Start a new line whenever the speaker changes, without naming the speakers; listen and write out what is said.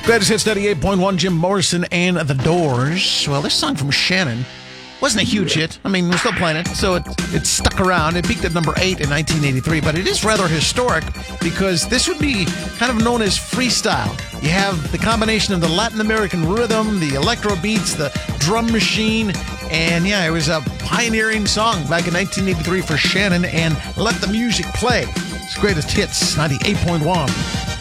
Greatest Hits 98.1, Jim Morrison and The Doors. Well, this song from Shannon wasn't a huge hit. I mean, we're still playing it, so it stuck around. It peaked at number 8 in 1983, but it is rather historic because this would be kind of known as freestyle. You have the combination of the Latin American rhythm, the electro beats, the drum machine, and yeah, it was a pioneering song back in 1983 for Shannon and Let the Music Play. It's Greatest Hits 98.1.